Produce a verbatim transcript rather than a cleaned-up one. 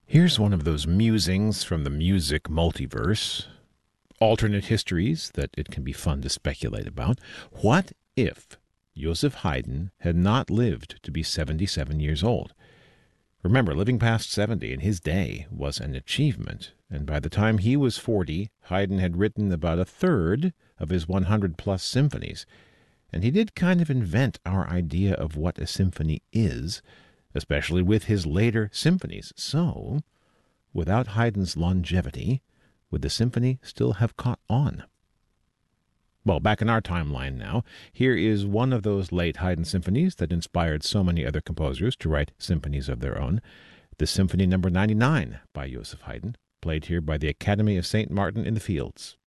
Here's one of those musings from the music multiverse, alternate histories that it can be fun to speculate about. What if Joseph Haydn had not lived to be seventy-seven years old? Remember, living past seventy in his day was an achievement, and by the time he was forty, Haydn had written about a third of his one hundred plus symphonies. And he did kind of invent our idea of what a symphony is, especially with his later symphonies. So, without Haydn's longevity, would the symphony still have caught on? Well, back in our timeline now, here is one of those late Haydn symphonies that inspired so many other composers to write symphonies of their own. The Symphony Number ninety-nine by Joseph Haydn, played here by the Academy of Saint Martin in the Fields.